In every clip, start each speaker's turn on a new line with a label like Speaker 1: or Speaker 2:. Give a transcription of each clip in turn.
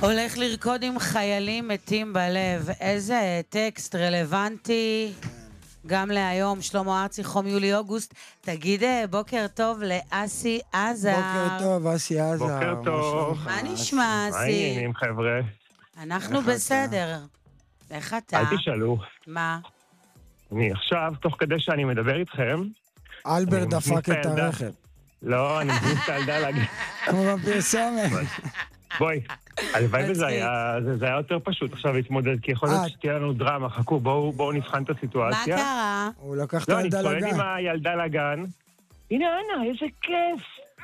Speaker 1: הולך לרקוד עם חיילים מתים בלב. איזה טקסט רלוונטי גם להיום. שלמה ארצי, חום יולי אוגוסט. תגיד בוקר טוב לאסי עזר.
Speaker 2: בוקר טוב, אסי עזר.
Speaker 3: בוקר טוב.
Speaker 1: מה נשמע,
Speaker 3: מה
Speaker 1: אסי?
Speaker 3: העניינים, חבר'ה?
Speaker 1: אנחנו בסדר. איך אתה?
Speaker 3: אל תשאלו.
Speaker 1: מה?
Speaker 3: אני עכשיו, תוך כדי שאני מדבר איתכם...
Speaker 2: אלברט דפק את הרכב.
Speaker 3: לא, אני מכניס את הילדה להגיד...
Speaker 2: כמו בפרסומת.
Speaker 3: בואי, הלוואי וזה היה יותר פשוט עכשיו להתמודד, כי יכול להיות שתהיה לנו דרמה. חכו, בואו נבחן את הסיטואציה.
Speaker 1: מה קרה?
Speaker 2: הוא לקח את
Speaker 3: לא, אני
Speaker 2: הילדה לגן.
Speaker 3: צועד עם הילדה לגן. הנה, אנה, איזה כיף.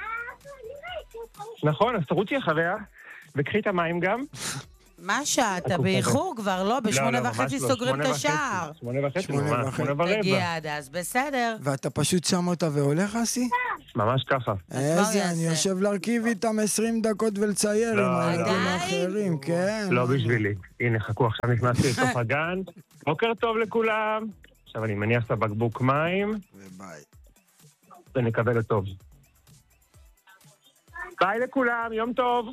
Speaker 3: נכון, אז תרוצי אחריה, וקחי את המים גם.
Speaker 1: מה שעה? אתה באיחור כבר, לא? ב8:30 סוגרים את השער.
Speaker 3: 8:30,
Speaker 1: תגיע עד אז, בסדר.
Speaker 2: ואתה פשוט שם אותה והולך, אסי?
Speaker 3: ממש ככה.
Speaker 2: איזה, אני יושב להרכיב איתם 20 דקות ולצייר עם הילדים האחרים, כן.
Speaker 3: לא בשבילי. הנה, חכו, עכשיו נכנסתי לתוך הגן. בוקר טוב לכולם. עכשיו אני מניח את הבקבוק מים.
Speaker 2: וביי.
Speaker 3: ונקבל את טוב. ביי לכולם, יום טוב.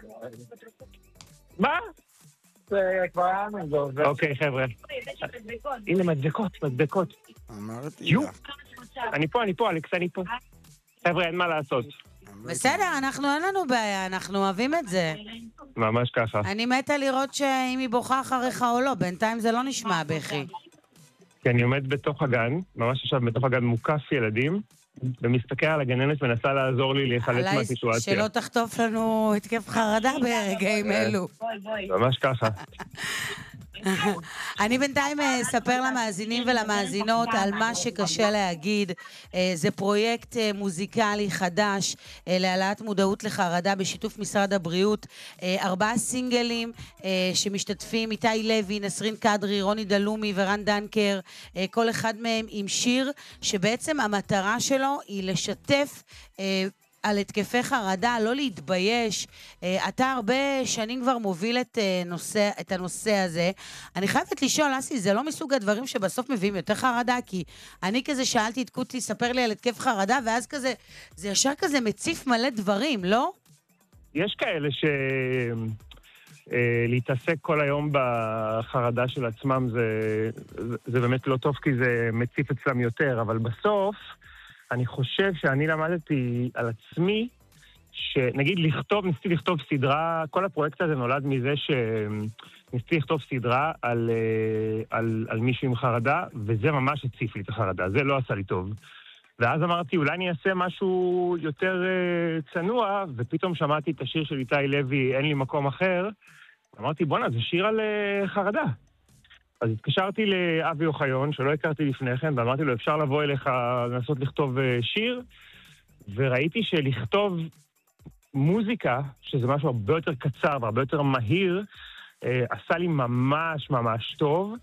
Speaker 3: מה? זה כבר היה מזור. אוקיי, חבר'ה. הנה, מדבקות.
Speaker 2: אמרתי לך.
Speaker 3: אני פה, אלכס, אני פה. חבר'ה, אין מה לעשות.
Speaker 1: בסדר, אין לנו בעיה, אנחנו אוהבים את זה.
Speaker 3: ממש ככה.
Speaker 1: אני מתה לראות שאם היא בוכה אחריך או לא, בינתיים זה לא נשמע בכי.
Speaker 3: כי אני עומד בתוך הגן, ממש עכשיו בתוך הגן מוקף ילדים, ומסתכל על הגננת מנסה לעזור לי להיחלץ מהסיטואציה.
Speaker 1: שלא תחטוף לנו התקף חרדה ברגעים אלו.
Speaker 3: ממש ככה.
Speaker 1: אני בינתיים אספר למאזינים ולמאזינות על מה שקשה להגיד. זה פרויקט מוזיקלי חדש להעלאת מודעות לחרדה בשיתוף משרד הבריאות. 4 סינגלים שמשתתפים איתי לוי, נסרין קדרי, רוני דלומי ורן דנקר. כל אחד מהם עם שיר שבעצם המטרה שלו היא לשתף על התקפי חרדה, לא להתבייש. אתה הרבה שנים כבר מוביל את הנושא הזה. אני חייבת לשאול, אסי, זה לא מסוג הדברים שבסוף מביאים יותר חרדה? כי אני כזה שאלתי את קוטי, ספר לי על התקף חרדה, ואז כזה, זה ישר כזה מציף מלא דברים, לא?
Speaker 3: יש כאלה להתעסק כל היום בחרדה של עצמם, זה באמת לא טוב, כי זה מציף אצלם יותר, אבל בסוף, אני חושב שאני למדתי על עצמי, שנגיד ניסיתי לכתוב סדרה, כל הפרויקט הזה נולד מזה שניסיתי לכתוב סדרה על מישהו עם חרדה, וזה ממש הציף לי את החרדה, זה לא עשה לי טוב. ואז אמרתי, אולי אני אעשה משהו יותר צנוע, ופתאום שמעתי את השיר של איתי לוי, אין לי מקום אחר, אמרתי, בוא'נה, זה שיר על חרדה. אז התקשרתי לאבי אוחיון, שלא הכרתי לפני כן, ואמרתי לו, אפשר לבוא אליך לנסות לכתוב שיר, וראיתי שלכתוב מוזיקה, שזה משהו הרבה יותר קצר והרבה יותר מהיר, עשה לי ממש ממש טוב,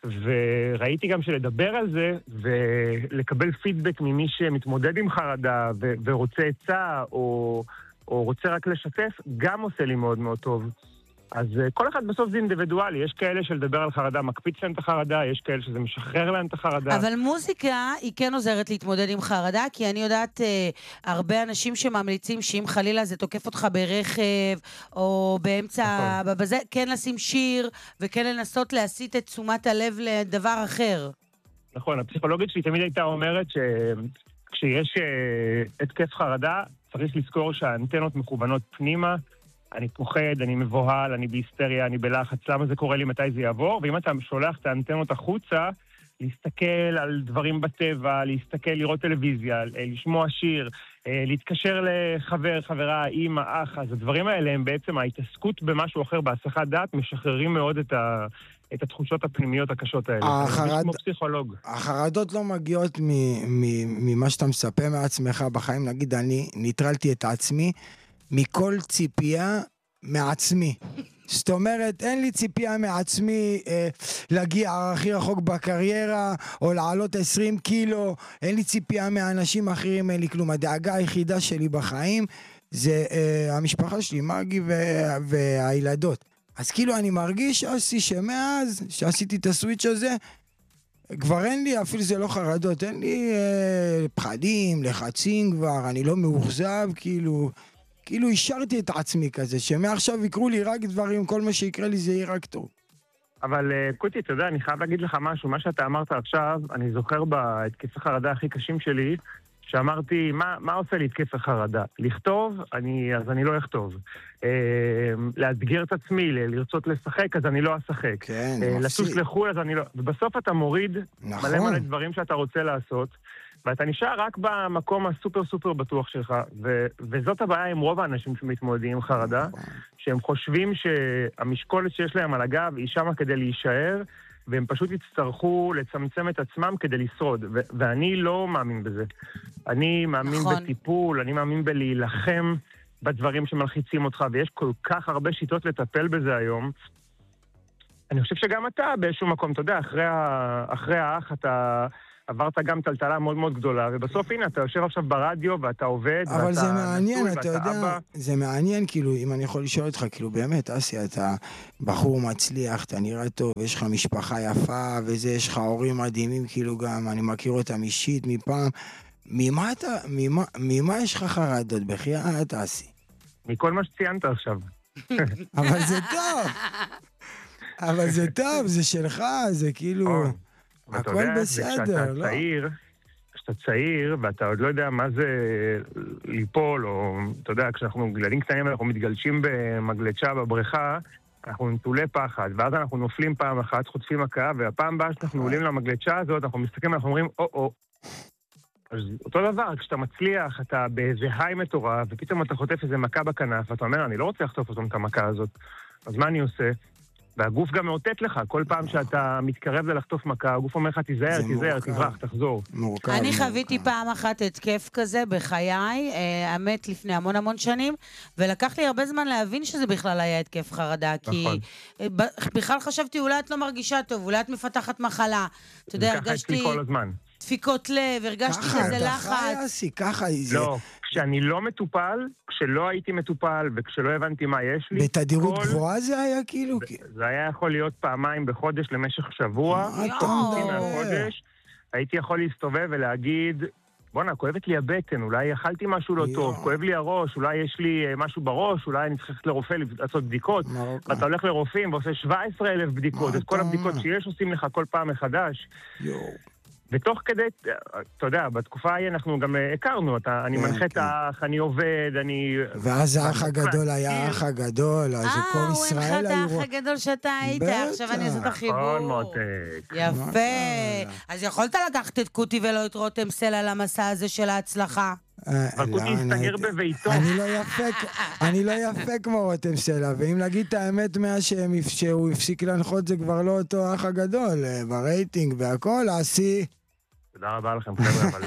Speaker 3: וראיתי גם שלדבר על זה, ולקבל פידבק ממי שמתמודד עם חרדה, ורוצה עצה, או רוצה רק לשתף, גם עושה לי מאוד מאוד טוב. אז כל אחד בסוף זה אינדיבידואלי, יש כאלה שלדבר על חרדה מקפיץ להם את החרדה, יש כאלה שזה משחרר להם את החרדה.
Speaker 1: אבל מוזיקה היא כן עוזרת להתמודד עם חרדה, כי אני יודעת הרבה אנשים שממליצים שאם חלילה זה תוקף אותך ברכב, או באמצע, בזה, כן לשים שיר, וכן לנסות להסיט את תשומת הלב לדבר אחר.
Speaker 3: נכון, הפסיכולוגית שלי תמיד הייתה אומרת שכשיש התקף חרדה, צריך לזכור שהאנטנות מכוונות פנימה, אני פוחד, אני מבוהל, אני בהיסטריה, אני בלחץ, למה זה קורה לי, מתי זה יעבור? ואם אתה שולח את האנטנות החוצה, להסתכל על דברים בטבע, להסתכל, לראות טלוויזיה, לשמוע שיר, להתקשר לחבר, חברה, אמא, אח, אז הדברים האלה הם בעצם ההתעסקות במשהו אחר, בהסחת דעת, משחררים מאוד את התחושות הפנימיות הקשות האלה. כמו פסיכולוג.
Speaker 2: החרדות לא מגיעות ממה שאתה מספר מעצמך בחיים, נגיד אני ניטרלתי את עצמי, מכל ציפייה מעצמי. זאת אומרת, אין לי ציפייה מעצמי להגיע הכי רחוק בקריירה, או לעלות 20 קילו, אין לי ציפייה מאנשים אחרים, אין לי כלום. הדאגה היחידה שלי בחיים זה המשפחה שלי, מרגי והילדות. אז כאילו אני מרגיש, אסי, שמאז שעשיתי את הסוויץ' הזה, כבר אין לי, אפילו זה לא חרדות, אין לי פחדים, לחצים כבר, אני לא מאוכזב, כאילו... כאילו השארתי את עצמי כזה, שמעכשיו יקרו לי רק דברים, כל מה שיקרה לי זה יהיה רק טוב.
Speaker 3: אבל קוטי, אתה יודע, אני חייב להגיד לך משהו, מה שאתה אמרת עכשיו, אני זוכר בהתקפי חרדה הכי קשים שלי, שאמרתי, מה עושה לי התקף חרדה? לכתוב, אז אני לא אכתוב. לאתגר את עצמי, לרצות לשחק, אז אני לא אשחק.
Speaker 2: כן,
Speaker 3: לטוס לחו"ל, אז אני לא... ובסוף אתה מוריד מלא מלא דברים שאתה רוצה לעשות, ואתה נשאר רק במקום הסופר סופר בטוח שלך, וזאת הבעיה עם רוב האנשים שמתמודדים עם חרדה, שהם חושבים שהמשקולת שיש להם על הגב היא שמה כדי להישאר, והם פשוט יצטרכו לצמצם את עצמם כדי לשרוד, ואני לא מאמין בזה. אני מאמין בטיפול, אני מאמין בלהילחם בדברים שמלחיצים אותך, ויש כל כך הרבה שיטות לטפל בזה היום. אני חושב שגם אתה באיזשהו מקום, אתה יודע, אחרי האח אתה עברת גם טלטלה מאוד מאוד גדולה, ובסוף הנה, אתה יושב עכשיו ברדיו ואתה עובד,
Speaker 2: אבל זה מעניין, אתה יודע, זה מעניין, כאילו, אם אני יכול לשאול אותך, כאילו, באמת, אסי, אתה בחור מצליח, אתה נראה טוב, יש לך משפחה יפה, וזה, יש לך הורים מדהימים, כאילו, גם, אני מכיר אותם אישית מפעם, ממה יש לך חרדות? בחייאת, אסי?
Speaker 3: מכל מה שציינת עכשיו.
Speaker 2: אבל זה טוב. אבל זה טוב, זה שלך, זה כאילו... הכל בסדר, לא?
Speaker 3: כשאתה צעיר, ואתה עוד לא יודע מה זה ליפול, או, אתה יודע, כשאנחנו גלדים קטנים, אנחנו מתגלשים במגלצ'ה בבריכה, אנחנו נטולי פחד, ואז אנחנו נופלים פעם אחת, חוטפים מכה, והפעם הבאה שאנחנו עולים למגלצ'ה הזאת, אנחנו מסתכלים, אנחנו אומרים, או. אז אותו דבר, כשאתה מצליח, אתה באיזה היי מטורף, ופתאום אתה חוטף איזה מכה בכנף, ואתה אומר, אני לא רוצה לחטוף אותם את המכה הזאת. אז מה אני עושה? והגוף גם מאותת לך, כל פעם שאתה מתקרב ללחטוף מכה, הגוף אומר לך, תיזהר, תברח, תחזור.
Speaker 1: אני חוויתי פעם אחת התקף כזה בחיי, האמת לפני המון שנים, ולקח לי הרבה זמן להבין שזה בכלל היה התקף חרדה, כי בכלל חשבתי, אולי את לא מרגישה טוב, אולי את מפתחת מחלה. אתה יודע, הרגשתי דפיקות לב, הרגשתי כזה לחץ.
Speaker 2: ככה,
Speaker 3: לא. כשאני לא מטופל, כשלא הייתי מטופל וכשלא הבנתי מה יש לי...
Speaker 2: בתדירות גבוהה זה היה כאילו?
Speaker 3: זה היה יכול להיות פעמיים בחודש למשך שבוע. הייתי יכול להסתובב ולהגיד, בוא'נה, כואבת לי הבטן, אולי אכלתי משהו לא טוב, כואב לי הראש, אולי יש לי משהו בראש, אולי אני צריך ללכת לרופא לעשות בדיקות. ואתה הולך לרופאים ועושה 17,000 בדיקות, את כל הבדיקות שיש עושים לך כל פעם מחדש. ותוך כדי, אתה יודע, בתקופה ההיא אנחנו גם הכרנו, אני מנחה את האח, אני עובד, אני...
Speaker 2: ואז האח הגדול היה האח הגדול, אז כל ישראל היו...
Speaker 1: הוא הנחה את האח הגדול שאתה היית, עכשיו אני עושה את החיבור. יפה. אז יכולת לקחת את קוטי ולא את רותם סלע למסע הזה של ההצלחה?
Speaker 3: אבל קוטי הסתגר בביתו.
Speaker 2: אני לא יפה כמו רותם סלע, ואם נגיד את האמת שהוא הפסיק להנחות זה כבר לא אותו האח הגדול, ברייטינג והכל, עשי...
Speaker 3: תודה רבה לכם,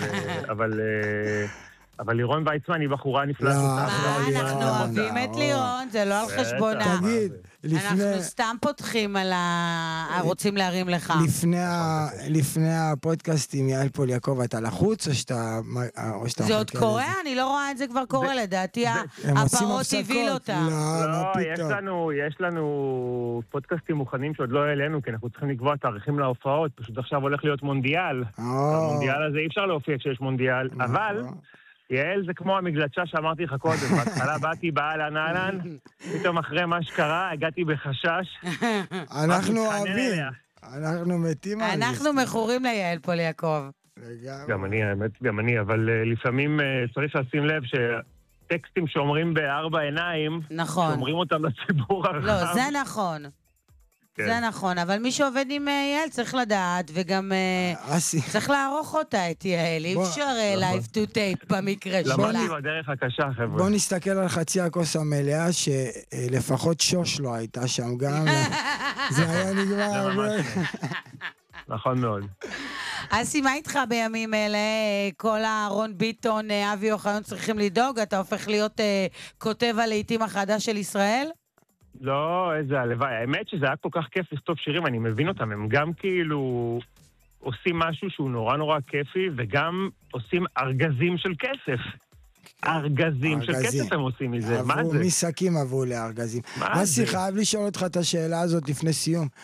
Speaker 3: אבל לירון ויצמן היא בחורה נפלאה.
Speaker 1: אנחנו אוהבים את לירון, זה לא על חשבונה.
Speaker 2: תגיד,
Speaker 1: אנחנו סתם פותחים על רוצים להרים לך.
Speaker 2: לפני הפודקאסט עם יעל פול יעקב, אתה לחוץ או שאתה...
Speaker 1: זה עוד קורה? אני לא רואה את זה כבר קורה, לדעתי הפרות הביל אותה.
Speaker 3: לא, יש לנו פודקאסטים מוכנים שעוד לא העלינו, כי אנחנו צריכים לקבוע תאריכים להופעות, פשוט עכשיו הולך להיות מונדיאל. המונדיאל הזה אי אפשר להופיע כשיש מונדיאל, אבל... יעל זה כמו המגלצ'ה שאמרתי לך קודם, בהתחלה באתי באהלן אהלן, פתאום אחרי מה שקרה הגעתי בחשש.
Speaker 2: אנחנו אוהבים, אנחנו מתים על זה.
Speaker 1: אנחנו מכורים ליעל פול יעקב.
Speaker 3: גם אני, האמת, גם אני, אבל לפעמים צריך לשים לב שטקסטים שאומרים בארבע עיניים, שאומרים אותם לציבור הרחב.
Speaker 1: לא, זה נכון. זה נכון, אבל מי שעובד עם יעל צריך לדעת, וגם צריך לערוך אותה את יעל, אי אפשר live to tape במקרה שלה.
Speaker 3: למדתי בדרך הקשה, חבר'ה.
Speaker 2: בוא נסתכל על חצי הכוס המלאה, שלפחות שוש לא הייתה שם גם, זה היה נגמר.
Speaker 3: נכון מאוד.
Speaker 1: אסי, מה איתך בימים אלה? כל הרון ביטון, אבי אוחיון צריכים לדאוג, אתה הופך להיות כותב הלעיתים החדש של ישראל?
Speaker 3: לא, איזה הלוואי. האמת שזה היה כל כך כיף לכתוב שירים, אני מבין אותם. הם גם כאילו עושים משהו שהוא נורא נורא כיפי, וגם עושים ארגזים של כסף. ארגזים של כסף הם עושים מזה. מה זה?
Speaker 2: מסקים עברו לארגזים. אסי, חייב לשאול אותך את השאלה הזאת לפני סיום.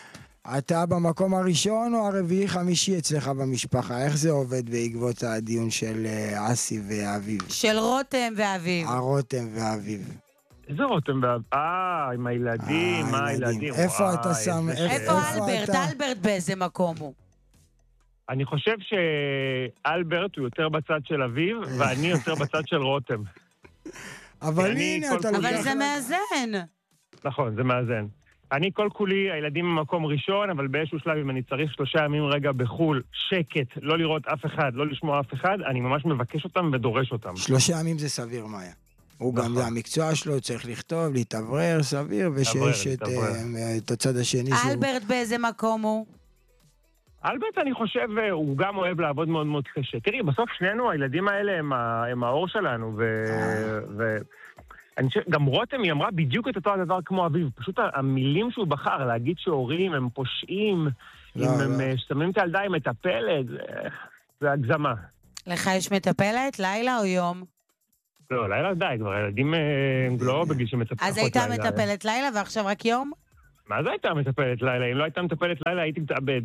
Speaker 2: אתה במקום הראשון או הרביעי חמישי אצלך במשפחה? איך זה עובד בעקבות הדיון של אסי ואביב?
Speaker 1: של רותם ואביב.
Speaker 2: רותם ואביב.
Speaker 3: איזה רותם ואביב? עם הילדים, מה הילדים?
Speaker 2: איפה אתה שם?
Speaker 1: איפה אלברט? אלברט באיזה מקום הוא?
Speaker 3: אני חושב שאלברט הוא יותר בצד של אביב, ואני יותר בצד של רותם.
Speaker 2: אבל הנה, אתה
Speaker 1: אבל זה מאזן.
Speaker 3: נכון, זה מאזן. אני כל כולי, הילדים במקום ראשון, אבל באיזשהו שלב, אם אני צריך 3 ימים רגע בחול, שקט, לא לראות אף אחד, לא לשמוע אף אחד, אני ממש מבקש אותם ודורש אותם.
Speaker 2: 3 ימים זה סביר, מאיה. הוא גם זה המקצוע שלו, צריך לכתוב, להתאוורר, סביר, ושיש את הצד השני שהוא...
Speaker 1: אלברט באיזה מקום הוא?
Speaker 3: אלברט, אני חושב, הוא גם אוהב לעבוד מאוד מאוד קשה. תראי, בסוף שנינו, הילדים האלה הם האור שלנו, אני חושב, גם רותם היא אמרה בדיוק את אותו הדבר כמו אביב. פשוט המילים שהוא בחר, להגיד שהורים הם פושעים, אם הם שמים את הילדה עם מטפלת, זה הגזמה.
Speaker 1: לך יש מטפלת, לילה או יום?
Speaker 3: לא, לילה די, כבר הילדים הם לא בגיל שמטפלות לילה.
Speaker 1: אז הייתה מטפלת לילה ועכשיו רק יום?
Speaker 3: מה זה הייתה מטפלת לילה? אם לא הייתה מטפלת לילה, הייתי מתאבד.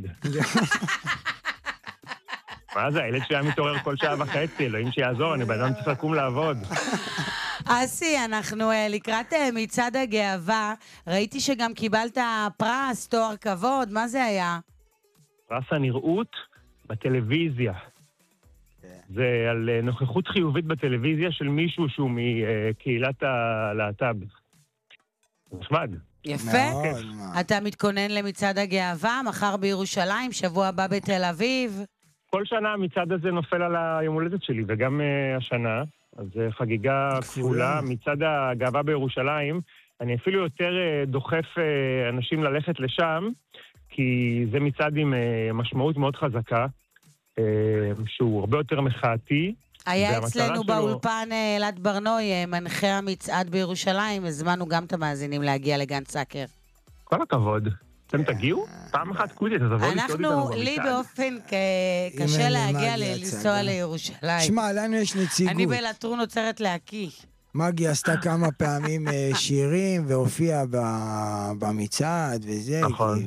Speaker 3: מה זה? הילד שהיה מתעורר כל 1.5 שעה, אלוהים שיעזור, אני בן אדם צריך לקום לעבוד.
Speaker 1: אסי, אנחנו לקראת מצעד הגאווה, ראיתי שגם קיבלת פרס, תואר כבוד, מה זה היה?
Speaker 3: פרס הנראות בטלוויזיה. זה על נוכחות חיובית בטלוויזיה של מישהו שהוא מקהילת הלהט"ב. נחמד.
Speaker 1: יפה. אתה מתכונן למצעד הגאווה, מחר בירושלים, שבוע הבא בתל אביב.
Speaker 3: כל שנה המצעד הזה נופל על היום הולדת שלי, וגם השנה, אז חגיגה כפולה. מצעד הגאווה בירושלים, אני אפילו יותר דוחף אנשים ללכת לשם, כי זה מצעד עם משמעות מאוד חזקה, שהוא הרבה יותר מחאתי.
Speaker 1: היה אצלנו באולפן אלעד ברנוי, מנחה המצעד בירושלים, הזמנו גם את המאזינים להגיע לגן סאקר.
Speaker 3: כל הכבוד. אתם תגיעו? פעם אחת קודי, אתה תבוא לשתות איתנו במצעד.
Speaker 1: לי באופן קשה להגיע לנסוע לירושלים.
Speaker 2: שמע, לנו יש נציגות.
Speaker 1: אני בלטרון עוצרת להקיש.
Speaker 2: מגי עשתה כמה פעמים שירים והופיעה במצעד וזה.
Speaker 3: נכון.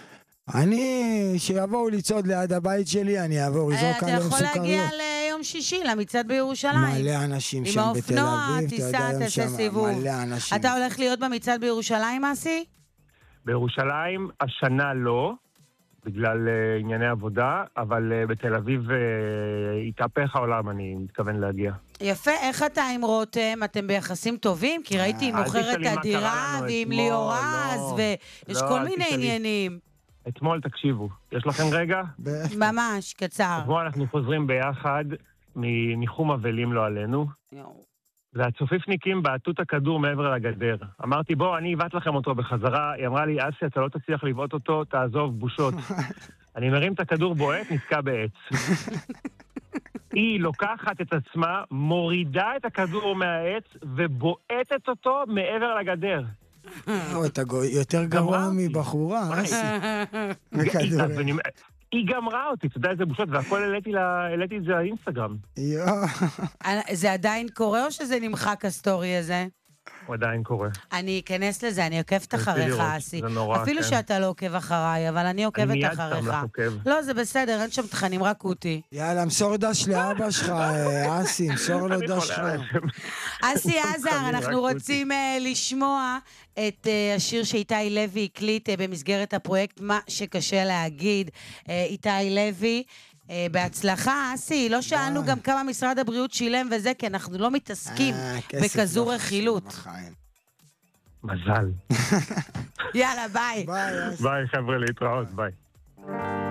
Speaker 2: שיבואו לצעוד ליד הבית שלי, אני אעבור, יזרוק עליהם סוכריות.
Speaker 1: אתה יכול להגיע ליום שישי, למצעד בירושלים.
Speaker 2: מלא אנשים שם בתל אביב.
Speaker 1: עם האופנוע, תיסע, תעשה סיבוב.
Speaker 2: מלא אנשים.
Speaker 1: אתה הולך להיות במצעד בירושלים, אסי?
Speaker 3: בירושלים השנה לא, בגלל ענייני עבודה, אבל בתל אביב התהפך העולם, אני מתכוון להגיע.
Speaker 1: יפה, איך אתה עם רותם? אתם ביחסים טובים? כי ראיתי היא מוכרת את הדירה, ועם ליאור רז, ויש כל מיני עניינים.
Speaker 3: אתמול, תקשיבו, יש לכם רגע?
Speaker 1: ממש, קצר.
Speaker 3: אתמול אנחנו חוזרים ביחד מניחום אבלים לא עלינו, והצופיפניקים בעטו את הכדור מעבר לגדר. אמרתי, בוא, אני אבעט לכם אותו בחזרה. היא אמרה לי, אסי, אתה לא תצליח לבעוט אותו, תעזוב, בושות. אני מרים את הכדור בועט, נתקע בעץ. היא לוקחת את עצמה, מורידה את הכדור מהעץ, ובועטת אותו מעבר לגדר.
Speaker 2: אתה יותר גרוע מבחורה, אסי.
Speaker 3: היא גמרה אותי, אתה יודע איזה בושות, והכל העליתי את זה לאינסטגרם.
Speaker 1: זה עדיין קורה או שזה נמחק הסטורי הזה?
Speaker 3: הוא עדיין קורה.
Speaker 1: אני אכנס לזה, אני עוקבת אחריך, אסי.
Speaker 3: זה נורא, כן.
Speaker 1: אפילו שאתה לא עוקב אחריי, אבל אני עוקבת אחריך.
Speaker 3: אני מיד שם לך עוקב.
Speaker 1: לא, זה בסדר, אין שם תכנים, רק אותי.
Speaker 2: יאללה, מסור דש לאבא שלך, אסי, מסור לו דש שלך.
Speaker 1: אסי עזר, אנחנו רוצים לשמוע את השיר שאיתי לוי הקליט במסגרת הפרויקט מה שקשה להגיד. איתי לוי, בהצלחה, אסי, לא שאלנו גם כמה משרד הבריאות שילם וזה, כי אנחנו לא מתעסקים בכזו רכילות.
Speaker 3: מזל.
Speaker 1: יאללה, ביי.
Speaker 3: ביי חבר'ה, להתראות, ביי.